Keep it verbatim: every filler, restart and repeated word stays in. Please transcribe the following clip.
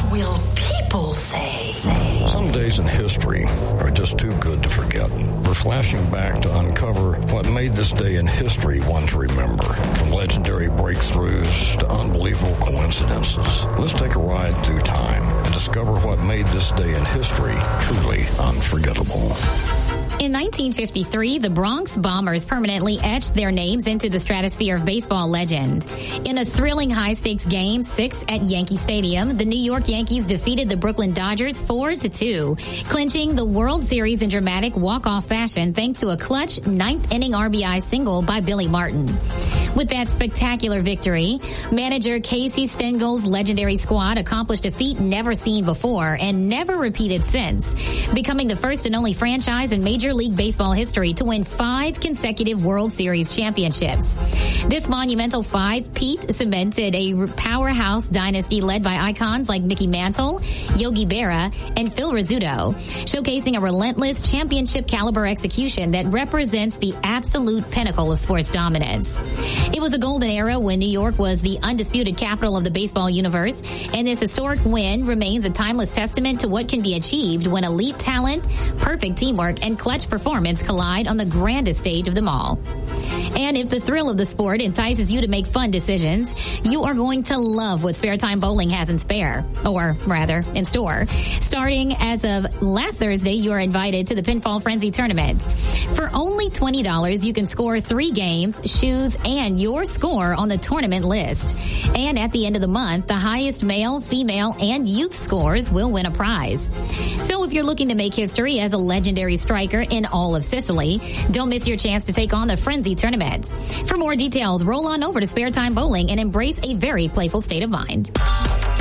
will people say? say? Some days in history are just too good to forget. We're flashing back to uncover what made this day in history one to remember. From legendary breakthroughs to unbelievable coincidences. Let's take a ride through time and discover what made this day in history truly unforgettable. In nineteen fifty-three, the Bronx Bombers permanently etched their names into the stratosphere of baseball legend. In a thrilling high-stakes game six at Yankee Stadium, the New York Yankees defeated the Brooklyn Dodgers four to two, clinching the World Series in dramatic walk-off fashion thanks to a clutch ninth-inning R B I single by Billy Martin. With that spectacular victory, manager Casey Stengel's legendary squad accomplished a feat never seen before and never repeated since, becoming the first and only franchise in Major League Baseball history to win five consecutive World Series championships. This monumental five-peat cemented a powerhouse dynasty led by icons like Mickey Mantle, Yogi Berra, and Phil Rizzuto, showcasing a relentless championship-caliber execution that represents the absolute pinnacle of sports dominance. It was a golden era when New York was the undisputed capital of the baseball universe, and this historic win remains a timeless testament to what can be achieved when elite talent, perfect teamwork, and clutch performance collide on the grandest stage of them all. And if the thrill of the sport entices you to make fun decisions, you are going to love what Spare Time Bowling has in spare, or rather, in store. Starting as of last Thursday, you are invited to the Pinfall Frenzy Tournament. For only twenty dollars, you can score three games, shoes, and your score on the tournament list. And at the end of the month, the highest male, female, and youth scores will win a prize. So if you're looking to make history as a legendary striker in all of Sicily, don't miss your chance to take on the Frenzy Tournament. For more details, roll on over to Spare Time Bowling and embrace a very playful state of mind.